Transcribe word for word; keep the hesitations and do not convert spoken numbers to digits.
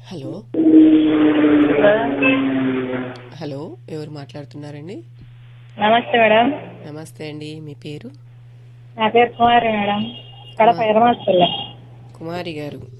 Hello hello ఎవరు మాట్లాడుతున్నారండి? నమస్తే మేడం. నమస్తే అండి. మీ పేరు? నా పేరు కుమారి మేడం. కడప కుమార్ ఎర్రమాస్పల్లె. కుమారి గారు